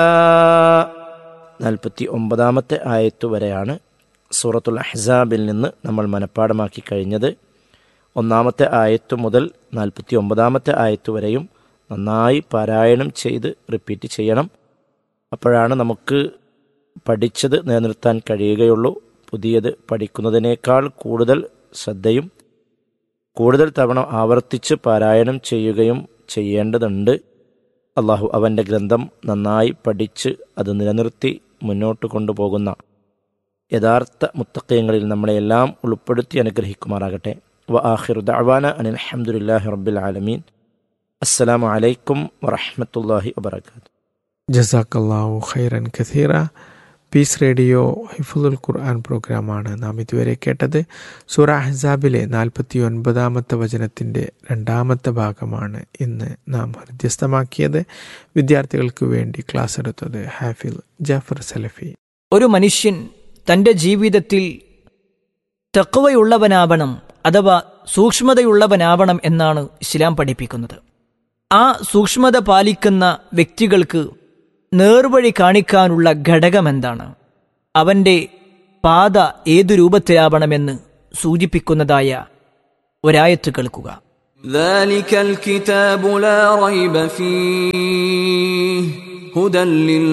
49 ആയത്ത് വരെയാണ് സൂറത്തുൽ അഹ്സാബിൽ നിന്ന് നമ്മൾ മനഃപ്പാഠമാക്കി കഴിഞ്ഞത്. 1 ആയത്ത് മുതൽ 49 ആയത്ത് വരെയും നന്നായി പാരായണം ചെയ്ത് റിപ്പീറ്റ് ചെയ്യണം. അപ്പോഴാണ് നമുക്ക് പഠിച്ചത് നിലനിർത്താൻ കഴിയുകയുള്ളൂ. പുതിയത് പഠിക്കുന്നതിനേക്കാൾ കൂടുതൽ ശ്രദ്ധയും കൂടുതൽ തവണ ആവർത്തിച്ച് പാരായണം ചെയ്യുകയും ചെയ്യേണ്ടതുണ്ട്. അള്ളാഹു അവൻ്റെ ഗ്രന്ഥം നന്നായി പഠിച്ച് അത് നിലനിർത്തി മുന്നോട്ട് കൊണ്ടുപോകുന്ന യഥാർത്ഥ മുത്തഖീങ്ങളിൽ നമ്മളെല്ലാം ഉൾപ്പെടുത്തി അനുഗ്രഹിക്കുമാറാകട്ടെ. വആഖിറു ദഅവാന അനിൽ ഹംദുലില്ലാഹി റബ്ബിൽ ആലമീൻ. അസ്സലാമു അലൈക്കും വറഹ്മത്തുള്ളാഹി വബറകാതുഹു. ജസാക്കല്ലാഹു ഖൈറൻ കസീറ. പീസ് റേഡിയോ ഹിഫ്ളുൽ ഖുർആൻ പ്രോഗ്രാമാണ് നാം ഇതുവരെ കേട്ടത്. സൂറ അഹ്സാബിലെ 49 വചനത്തിൻ്റെ 2 ഭാഗമാണ് ഇന്ന് നാം ഹൃദ്യസ്ഥമാക്കിയത്. വിദ്യാർത്ഥികൾക്ക് വേണ്ടി ക്ലാസ് എടുത്തത് ഹാഫിൽ ജാഫർ സലഫി. ഒരു മനുഷ്യൻ തൻ്റെ ജീവിതത്തിൽ തഖ്വയുള്ളവനാവണം അഥവാ സൂക്ഷ്മതയുള്ളവനാവണം എന്നാണ് ഇസ്ലാം പഠിപ്പിക്കുന്നത്. ആ സൂക്ഷ്മത പാലിക്കുന്ന വ്യക്തികൾക്ക് നേർവഴി കാണിക്കാനുള്ള ഘടകമെന്താണ്? അവൻ്റെ പാത ഏതു രൂപത്തിലാവണമെന്ന് സൂചിപ്പിക്കുന്നതായ ഒരായത്ത് കേൾക്കുക. ذَلِكَ الْكِتَابُ لَا رَيْبَ فِيهِ هُدًى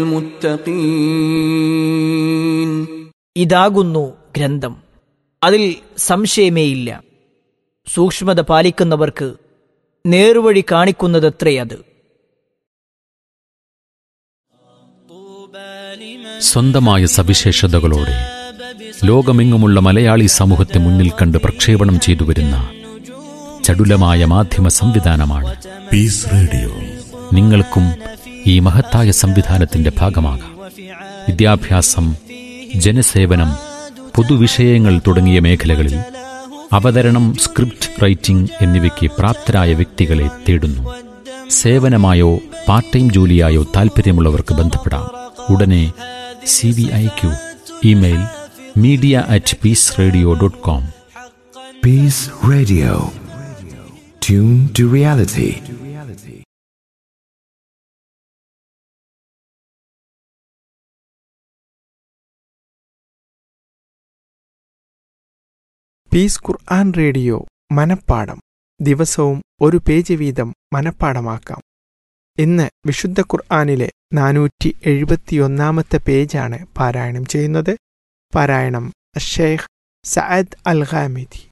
لِّلْمُتَّقِينَ. ഇതാകുന്നു ഗ്രന്ഥം, അതിൽ സംശയമേയില്ല. സൂക്ഷ്മത പാലിക്കുന്നവർക്ക് നേർവഴി കാണിക്കുന്നതത്രേ അത്. സ്വന്തമായ സവിശേഷതകളോടെ ലോകമെങ്ങുമുള്ള മലയാളി സമൂഹത്തെ മുന്നിൽ കണ്ട് പ്രക്ഷേപണം ചെയ്തു വരുന്ന ചടുലമായ മാധ്യമ സംവിധാനമാണ് പീസ് റേഡിയോ. നിങ്ങൾക്കും ഈ മഹത്തായ സംവിധാനത്തിന്റെ ഭാഗമാകാം. വിദ്യാഭ്യാസം, ജനസേവനം, പൊതുവിഷയങ്ങൾ തുടങ്ങിയ മേഖലകളിൽ അവതരണം, സ്ക്രിപ്റ്റ് റൈറ്റിംഗ് എന്നിവയ്ക്ക് പ്രാപ്തരായ വ്യക്തികളെ തേടുന്നു. സേവനമായോ പാർട്ട് ടൈം ജോലിയായോ താൽപ്പര്യമുള്ളവർക്ക് ബന്ധപ്പെടാം. ഉടനെ CV അയക്കൂ. Email media@peaceradio.com. Peace Radio. Tune to reality. Piece Quran radio മനഃപ്പാഠം. ദിവസവും ഒരു പേജ് വീതം മനഃപ്പാഠമാക്കാം. ഇന്ന് വിശുദ്ധ ഖുർആനിലെ 471 പേജാണ് പാരായണം ചെയ്യുന്നത്. പാരായണം ഷെയ്ഖ് സഅദ് അൽ ഖാമിദി.